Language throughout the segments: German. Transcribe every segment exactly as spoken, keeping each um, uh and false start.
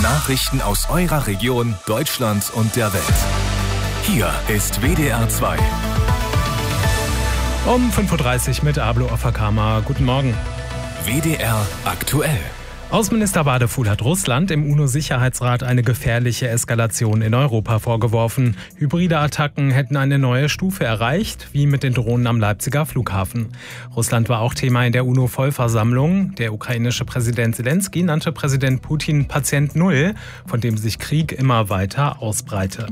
Nachrichten aus eurer Region, Deutschland und der Welt. Hier ist W D R zwei. Um fünf Uhr dreißig mit Ablo Afakama. Guten Morgen. W D R aktuell. Außenminister Wadeful hat Russland im UNO-Sicherheitsrat eine gefährliche Eskalation in Europa vorgeworfen. Hybride Attacken hätten eine neue Stufe erreicht, wie mit den Drohnen am Leipziger Flughafen. Russland war auch Thema in der UNO-Vollversammlung. Der ukrainische Präsident Zelensky nannte Präsident Putin Patient Null, von dem sich Krieg immer weiter ausbreite.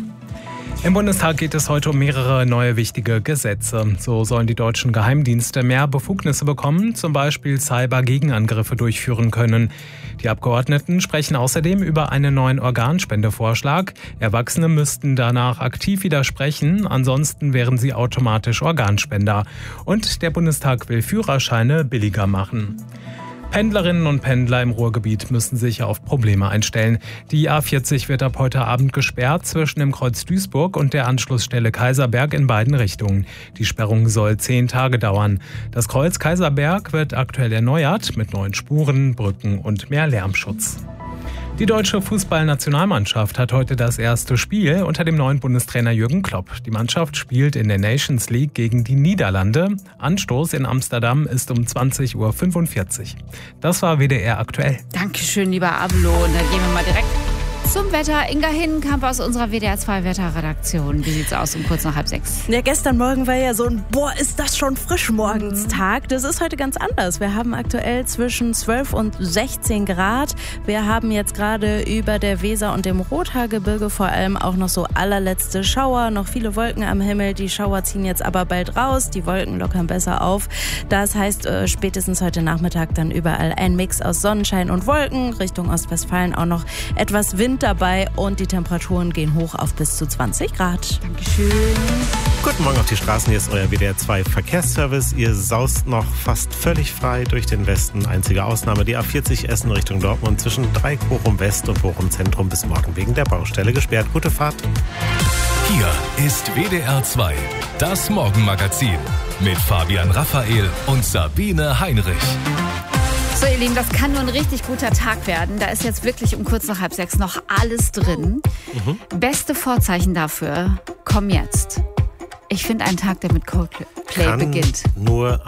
Im Bundestag geht es heute um mehrere neue wichtige Gesetze. So sollen die deutschen Geheimdienste mehr Befugnisse bekommen, zum Beispiel Cyber-Gegenangriffe durchführen können. Die Abgeordneten sprechen außerdem über einen neuen Organspendevorschlag. Erwachsene müssten danach aktiv widersprechen, ansonsten wären sie automatisch Organspender. Und der Bundestag will Führerscheine billiger machen. Pendlerinnen und Pendler im Ruhrgebiet müssen sich auf Probleme einstellen. Die A vierzig wird ab heute Abend gesperrt zwischen dem Kreuz Duisburg und der Anschlussstelle Kaiserberg in beiden Richtungen. Die Sperrung soll zehn Tage dauern. Das Kreuz Kaiserberg wird aktuell erneuert mit neuen Spuren, Brücken und mehr Lärmschutz. Die deutsche Fußballnationalmannschaft hat heute das erste Spiel unter dem neuen Bundestrainer Jürgen Klopp. Die Mannschaft spielt in der Nations League gegen die Niederlande. Anstoß in Amsterdam ist um zwanzig Uhr fünfundvierzig. Das war W D R aktuell. Dankeschön, lieber Ablo. Und dann gehen wir mal direkt zum Wetter. Inga Hinnenkamp aus unserer W D R zwei Wetterredaktion. Wie sieht's aus um kurz nach halb sechs? Ja, gestern Morgen war ja so ein Boah, ist das schon frisch Morgenstag. Das ist heute ganz anders. Wir haben aktuell zwischen zwölf und sechzehn Grad. Wir haben jetzt gerade über der Weser und dem Rothaargebirge vor allem auch noch so allerletzte Schauer. Noch viele Wolken am Himmel. Die Schauer ziehen jetzt aber bald raus. Die Wolken lockern besser auf. Das heißt, äh, spätestens heute Nachmittag dann überall ein Mix aus Sonnenschein und Wolken. Richtung Ostwestfalen auch noch etwas Wind dabei und die Temperaturen gehen hoch auf bis zu zwanzig Grad. Dankeschön. Guten Morgen auf die Straßen, hier ist euer W D R zwei Verkehrsservice. Ihr saust noch fast völlig frei durch den Westen. Einzige Ausnahme die A vierzig Essen Richtung Dortmund zwischen Dreieck Bochum West und Bochum Zentrum bis morgen wegen der Baustelle gesperrt. Gute Fahrt. Hier ist W D R zwei, das Morgenmagazin mit Fabian Raphael und Sabine Heinrich. So, ihr Lieben, das kann nur ein richtig guter Tag werden. Da ist jetzt wirklich um kurz nach halb sechs noch alles drin. Mhm. Beste Vorzeichen dafür kommen jetzt. Ich finde einen Tag, der mit Coldplay kann beginnt. Nur